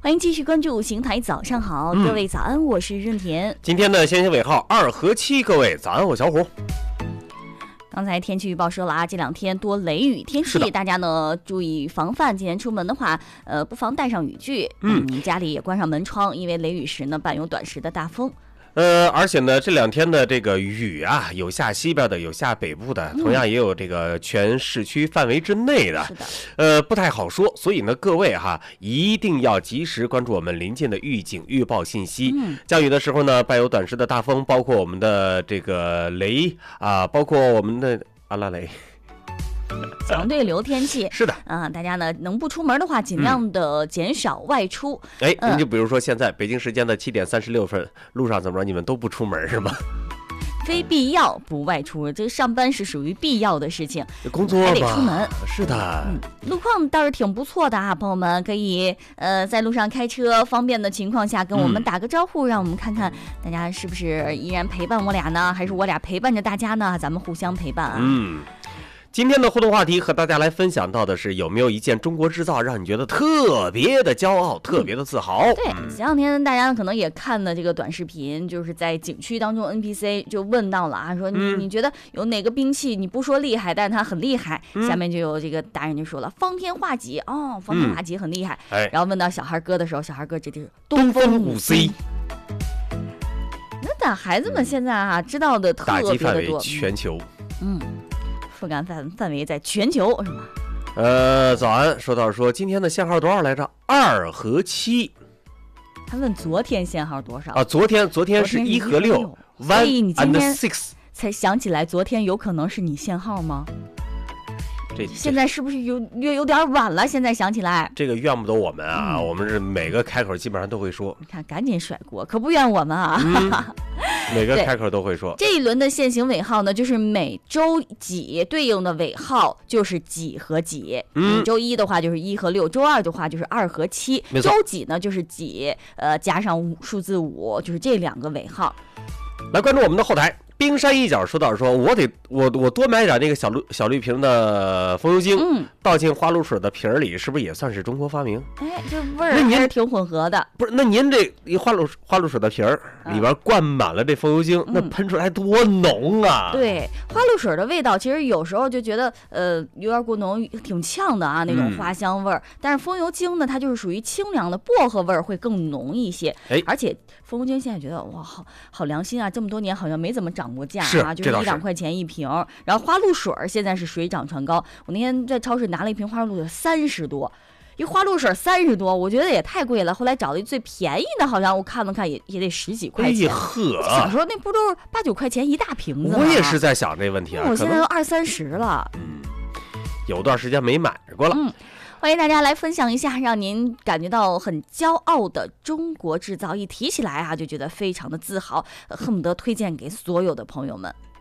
欢迎继续关注邢台早上好，各位早安，我是润田。 今天的先行尾号2和7，各位早安，我小虎。 刚才天气预报说了啊，这2天多雷雨天气，大家呢注意防范。今天出门的话，不妨带上雨具，家里也关上门窗，因为雷雨时呢伴有短时的大风。 而且呢，这2天的这个雨啊，有下西边的，有下北部的，同样也有这个全市区范围之内的， 是的， 不太好说。所以呢，各位哈，一定要及时关注我们临近的预警预报信息。降雨的时候呢，伴有短时的大风，包括我们的这个雷啊，包括我们的阿拉雷。 相对流天气是的大家呢能不出门的话，尽量的减少外出。 您就比如说现在北京时间的7点36分，路上怎么着，你们都不出门是吗？ 非必要不外出，这上班是属于必要的事情， 工作还得出门。 是的， 路况倒是挺不错的啊，朋友们可以在路上开车方便的情况下跟我们打个招呼，让我们看看大家是不是依然陪伴我俩呢，还是我俩陪伴着大家呢？咱们互相陪伴啊。 今天的互动话题和大家来分享到的是，有没有一件中国制造让你觉得特别的骄傲、特别的自豪？ 对，前2天大家可能也看了这个短视频，就是在景区当中 NPC 就问到了啊，说你觉得有哪个兵器你不说厉害，但它很厉害？下面就有这个达人就说了，方天画戟哦，方天画戟很厉害。然后问到小孩哥的时候，小孩哥这就是东风5C。那孩子们现在知道的特别的多， 打击范围全球。 覆盖范围在全球是吗？ 早安，收到说今天的限号多少来着？2和7。 他问昨天限号多少啊？昨天是1和6， 所以你今天 6 才想起来昨天有可能是你限号吗？现在是不是有点晚了？现在想起来， 这个怨不得我们啊，我们是每个开口基本上都会说。 你看，赶紧甩锅，可不怨我们啊！ 每个开口都会说。 这一轮的限行尾号呢，就是每周几对应的尾号就是几和几。周1的话就是1和6，周2的话就是2和7，周几呢就是几，加上数字5，就是这2个尾号。 来关注我们的后台。冰山一角说到说，我多买点那个小绿瓶的风油精，倒进花露水的瓶里，是不是也算是中国发明？ 这味儿还是挺混合的。 不是，那您这一花露水的瓶里边灌满了这风油精，那喷出来多浓啊！ 对，花露水的味道其实有时候就觉得有点过浓，挺呛的啊，那种花香味儿。但是风油精呢，它就是属于清凉的，薄荷味儿会更浓一些。而且风油精现在觉得哇，好良心啊！这么多年好像没怎么涨过价啊，就是1-2块钱一瓶。然后花露水现在是水涨船高，我那天在超市拿了一瓶花露水30多，一花露水30多，我觉得也太贵了。后来找了最便宜的，好像我看了看也得10几块钱。想说那不都是8-9块钱一大瓶子吗？ 我也是在想这问题啊， 我现在都20-30了。 有段时间没买过了。 欢迎大家来分享一下让您感觉到很骄傲的中国制造，一提起来就觉得非常的自豪，恨不得推荐给所有的朋友们。